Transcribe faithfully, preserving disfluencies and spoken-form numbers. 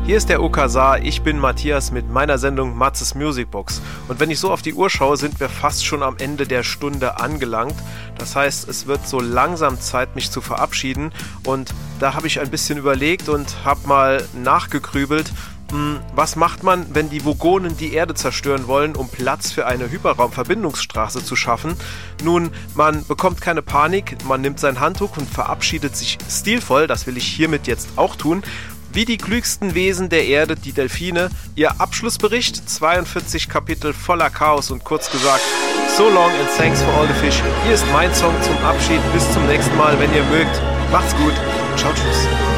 Hier ist der Okazar, ich bin Matthias mit meiner Sendung Matzes Musicbox. Und wenn ich so auf die Uhr schaue, sind wir fast schon am Ende der Stunde angelangt. Das heißt, es wird so langsam Zeit, mich zu verabschieden. Und da habe ich ein bisschen überlegt und habe mal nachgegrübelt, was macht man, wenn die Vogonen die Erde zerstören wollen, um Platz für eine Hyperraumverbindungsstraße zu schaffen? Nun, man bekommt keine Panik, man nimmt sein Handtuch und verabschiedet sich stilvoll, das will ich hiermit jetzt auch tun, wie die klügsten Wesen der Erde, die Delfine. Ihr Abschlussbericht, zweiundvierzig Kapitel voller Chaos und kurz gesagt, so long and thanks for all the fish. Hier ist mein Song zum Abschied, bis zum nächsten Mal, wenn ihr mögt. Macht's gut, ciao, tschüss.